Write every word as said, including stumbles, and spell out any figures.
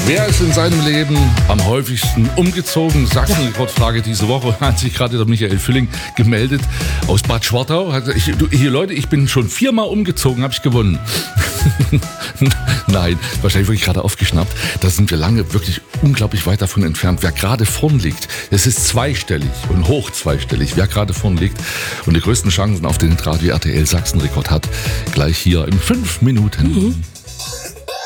Wer ist in seinem Leben am häufigsten umgezogen? Sachsen-Rekordfrage diese Woche. Hat sich gerade der Michael Fülling gemeldet aus Bad Schwartau. Hat, ich, du, hier Leute, ich bin schon viermal umgezogen, habe ich gewonnen. Nein, wahrscheinlich wirklich gerade aufgeschnappt. Da sind wir lange wirklich unglaublich weit davon entfernt. Wer gerade vorn liegt, es ist zweistellig und hoch zweistellig, wer gerade vorn liegt und die größten Chancen auf den Hitradio R T L Sachsen-Rekord hat, gleich hier in fünf Minuten. Mhm.